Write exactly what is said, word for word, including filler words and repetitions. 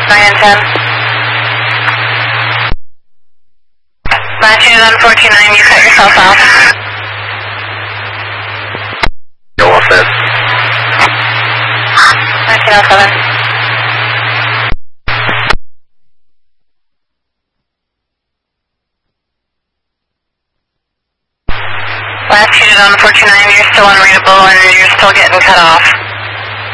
nine and ten. Latitude on fourteen nine, you cut yourself off. Go off then. nineteen oh seven. Latitude on fourteen nine, you're still unreadable and you're still getting cut off.